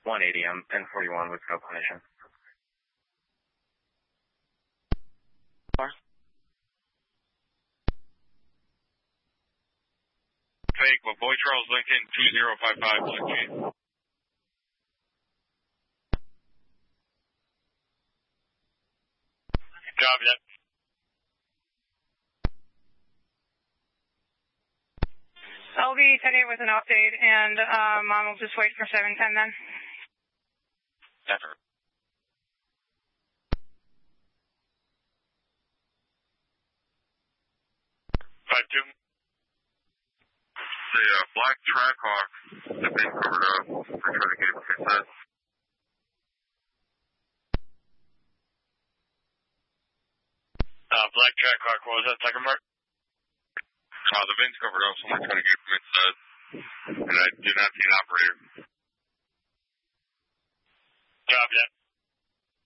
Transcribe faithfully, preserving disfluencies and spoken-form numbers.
one eighty, I'm N forty-one with no clinician. Fake, but Boy Charles Lincoln two zero five five, Blue G. Job yet? L B ten eight with an update, and uh, Mom will just wait for seven ten then. Never. five two. The uh, black Trackhawk, the been covered up. Pretty sure the gate was fixed that. Uh, black Trackhawk, what was that second mark? Uh, the vin's covered up, so I'm trying to get from inside. And I do not see an operator. Job yet?